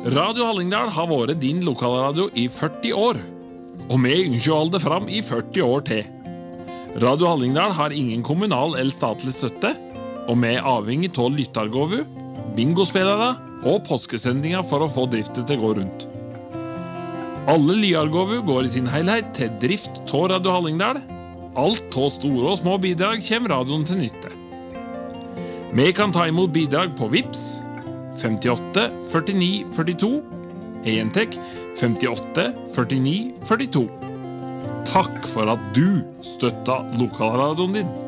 Radio Hallingdal har vært din lokalradio i 40 år, og vi ønsker å holde det fram i 40 år til. Radio Hallingdal har ingen kommunal eller statlig støtte, og vi er avhengig av lyttergåvu, bingospillere og påskesendinger for å få driftet til å gå rundt. Alle lyargåvu går i sin helhet til drift av Radio Hallingdal. Alt av store og små bidrag kommer radioen til nytte. Vi kan ta imot bidrag på Vips 58 49 42, Entek 58 49 42. Takk for at du støtta lokalradioen din.